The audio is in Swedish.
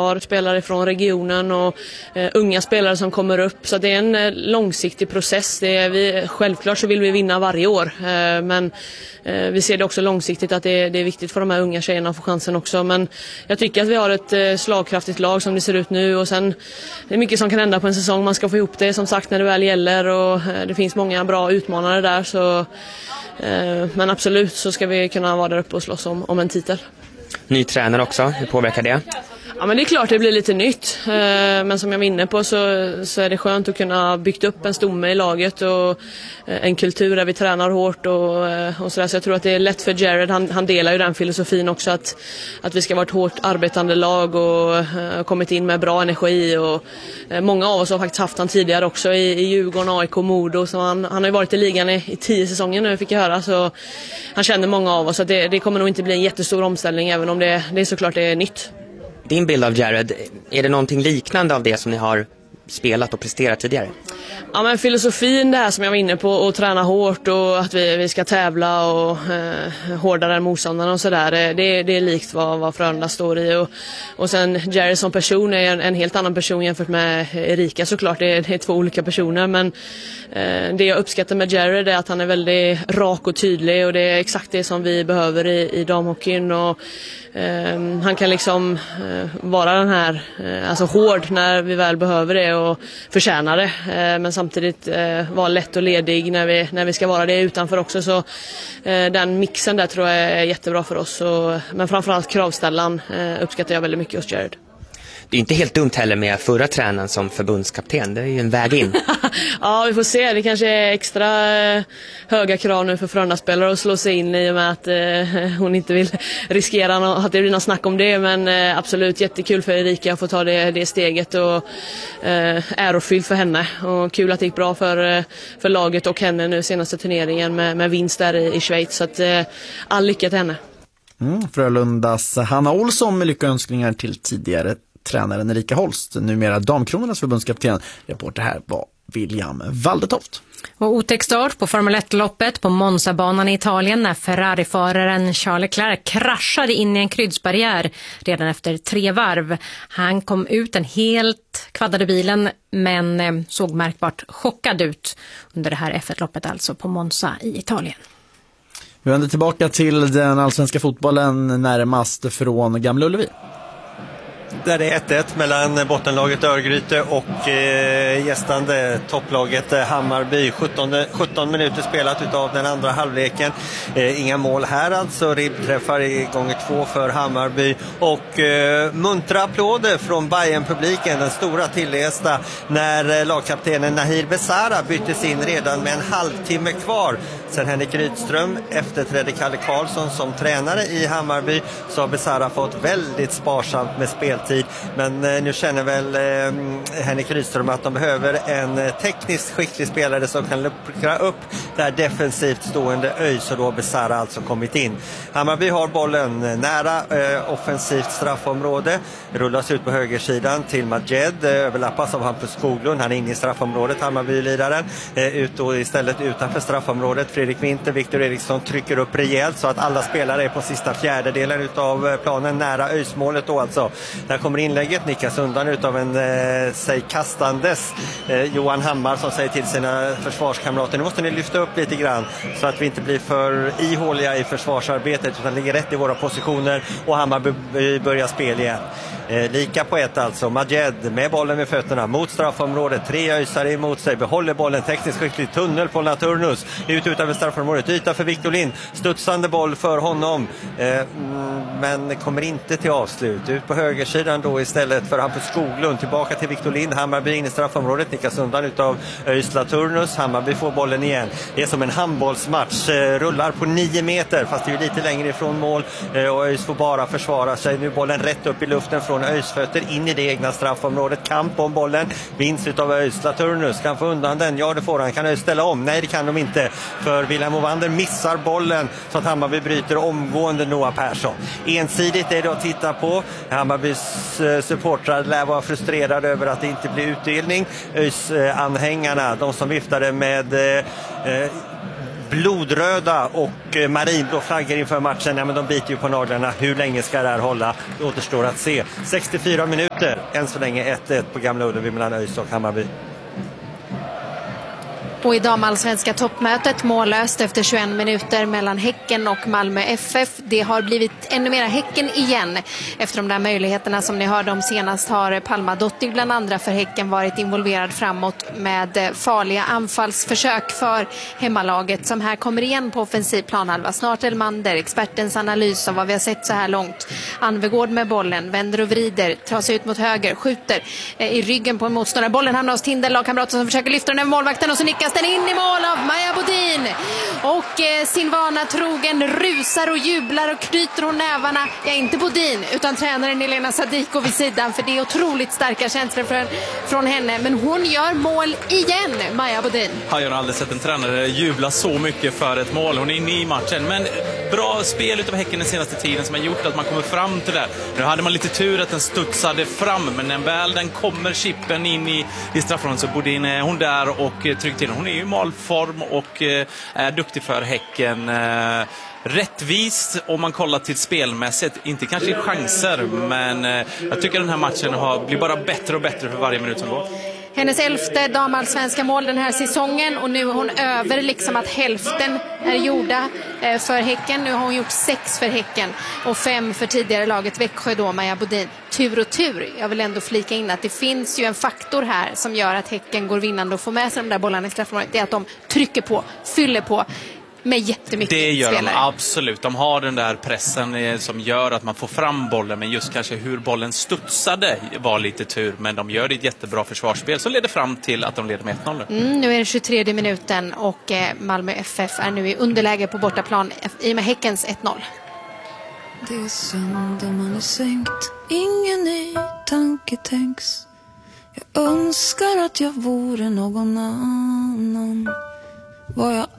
har spelare från regionen och unga spelare som kommer upp. Så det är en långsiktig process. Självklart så vill vi vinna varje år. Men vi ser det också långsiktigt att det är viktigt för de här unga tjejerna att få chansen också. Men jag tycker att vi har ett slagkraftigt lag som det ser ut nu. Och sen det är mycket som kan hända på en säsong. Man ska få ihop det som sagt när det väl gäller. Och det finns många bra utmanare där. Så, men absolut så ska vi kunna vara där uppe och slåss om en titel. Ny tränare också, hur påverkar det? Ja, men det är klart det blir lite nytt. Men som jag var inne på så är det skönt att kunna bygga upp en stomme i laget och en kultur där vi tränar hårt och sådär. Så jag tror att det är lätt för Jared. Han delar ju den filosofin också att vi ska vara ett hårt arbetande lag och kommit in med bra energi. Och många av oss har faktiskt haft han tidigare också i Djurgården, AIK, Modo. Så han har ju varit i ligan i 10 säsonger nu fick jag höra. Så han känner många av oss. Så det kommer nog inte bli en jättestor omställning även om det är såklart det är nytt. Din bild av Jared, är det någonting liknande av det som ni har spelat och presterat tidigare? Ja, men filosofin det här som jag var inne på, att träna hårt och att vi ska tävla och hårdare än motståndarna och sådär, det är likt vad Frölunda står i. Och sen Jared som person är en helt annan person jämfört med Erika såklart, det är 2 olika personer. Men det jag uppskattar med Jared är att han är väldigt rak och tydlig och det är exakt det som vi behöver i damhockeyn. Och han kan liksom vara den här alltså hård när vi väl behöver det och förtjänar det, men samtidigt vara lätt och ledig när vi ska vara det utanför också. Så den mixen där tror jag är jättebra för oss. Men framförallt kravställan uppskattar jag väldigt mycket hos Jared. Det är inte helt dumt heller med förra tränaren som förbundskapten. Det är ju en väg in. Ja, vi får se. Det kanske är extra höga krav nu för Frölunda-spelare att slå sig in i och med att hon inte vill riskera att det blir något snack om det. Men absolut jättekul för Erika att få ta det steget och ärofyllt för henne. Och kul att det gick bra för laget och henne nu senaste turneringen med vinst där i Schweiz. Så att all lycka till henne. Frölundas Hanna Olsson med lyckönskningar till tidigare tränaren Erika Holst, numera Damkronornas förbundskapten. Reporter här var William Waldetoft. Och otäck start på Formel 1-loppet på Monza-banan i Italien när Ferrari-föraren Charles Leclerc kraschade in i en kryddsbarriär redan efter 3 varv. Han kom ut den helt kvaddade bilen men såg märkbart chockad ut under det här F1-loppet alltså på Monza i Italien. Vi vänder tillbaka till den allsvenska fotbollen närmast från Gamla Ullevi. Där det är 1-1 mellan bottenlaget Örgryte och gästande topplaget Hammarby. 17 minuter spelat utav den andra halvleken. Inga mål här alltså. Ribbträffar i gånger 2 för Hammarby. Och muntra applåder från Bayern-publiken. Den stora tillresta när lagkaptenen Nahir Besara byttes in redan med en halvtimme kvar. Sen Henrik Rydström efterträdde Kalle Karlsson som tränare i Hammarby, så har Besara fått väldigt sparsamt med speltid. Men nu känner väl Henrik Rydström att de behöver en tekniskt skicklig spelare som kan luckra upp där defensivt stående ÖIS, och då har Besara alltså kommit in. Hammarby har bollen nära offensivt straffområde, rullas ut på högersidan till Majed, överlappas av Hampus Skoglund, han är inne i straffområdet, Hammarby-lidaren, ut och istället utanför straffområdet. Fredrik Winter, Viktor Eriksson trycker upp rejält så att alla spelare är på sista fjärdedelen utav planen nära ÖIS-målet då alltså. Där kommer inlägget, nickas undan utav en sig kastandes Johan Hammar som säger till sina försvarskamrater: nu måste ni lyfta upp lite grann så att vi inte blir för ihåliga i försvarsarbetet utan ligger rätt i våra positioner, och Hammar börjar spel igen. Lika på 1 alltså. Majed med bollen med fötterna mot straffområdet, 3 öjsare emot sig, behåller bollen, tekniskt skickligt, tunnel på Laturnus, ut utanför straffområdet, yta för Victor Lind, studsande boll för honom, men kommer inte till avslut. Ut på högersidan då istället för Hampus Skoglund, tillbaka till Victor Lind, Hammarby in i straffområdet, nickas undan utav ÖIS Laturnus, Hammarby får bollen igen. Det är som en handbollsmatch, rullar på 9 meter fast det är lite längre ifrån mål, och ÖIS får bara försvara sig. Nu bollen rätt upp i luften från ÖIS fötter in i det egna straffområdet, kamp om bollen, vinst utav ÖIS. Laturnus kan få undan den, ja det får han. Kan ÖIS ställa om? Nej, det kan de inte, för Wilhelm Ovander missar bollen så att Hammarby bryter omgående Noah Persson. Ensidigt är det att titta på. Hammarbys supportrar lär vara frustrerade över att det inte blir utdelning. ÖIS-anhängarna, de som viftade med blodröda och marinblå flaggor inför matchen. Ja, men de biter ju på naglarna. Hur länge ska det här hålla? Det återstår att se. 64 minuter, än så länge 1-1 på Gamla Ullevi mellan ÖIS och Hammarby. Och i damallsvenska toppmötet mållöst efter 21 minuter mellan Häcken och Malmö FF. Det har blivit ännu mera Häcken igen. Efter de där möjligheterna som ni hörde om senast har Palma Dottir bland andra för Häcken varit involverad framåt med farliga anfallsförsök för hemmalaget som här kommer igen på offensiv planhalva. Snart Elmander, expertens analys av vad vi har sett så här långt. Anvegård med bollen, vänder och vrider, tar sig ut mot höger, skjuter i ryggen på en motståndare. Bollen hamnar hos Tindel, lagkamraten som försöker lyfta den över målvakten och så nickas den in i mål av Maja Bodin. Och sin vana trogen rusar och jublar och knyter hon nävarna. Ja, inte Bodin utan tränaren Elena Sadiko vid sidan, för det är otroligt starka känslor från henne. Men hon gör mål igen, Maja Bodin. Jag har aldrig sett en tränare jubla så mycket för ett mål. Hon är inne i matchen, men bra spel utav Häcken den senaste tiden som har gjort att man kommer fram till det. Nu hade man lite tur att den studsade fram, men när väl den kommer chippen in i straffområdet så Bodin är hon där och trycker till. Hon är ju i målform och är duktig för Häcken. Rättvist om man kollar till spelmässigt, inte kanske chanser, men jag tycker den här matchen blir bara bättre och bättre för varje minut som går. Hennes 11:e damallsvenska mål den här säsongen, och nu är hon över liksom att hälften är gjorda för Häcken. Nu har hon gjort 6 för Häcken och 5 för tidigare laget Växjö då, Maja Bodin. Tur och tur, jag vill ändå flika in att det finns ju en faktor här som gör att Häcken går vinnande och får med sig de där bollarna i straffområdet. Det är att de trycker på, fyller på med jättemycket spelare. Det gör spelare. de, absolut. De har den där pressen som gör att man får fram bollen, men just kanske hur bollen studsade var lite tur, men de gör ett jättebra försvarsspel som leder fram till att de leder med 1-0. Nu är det 23:e minuten och Malmö FF är nu i underläge på bortaplan i med Häckens 1-0. Det är sönder man är sänkt, ingen ny tanke tänks. Jag önskar att jag vore någon annan. Vad jag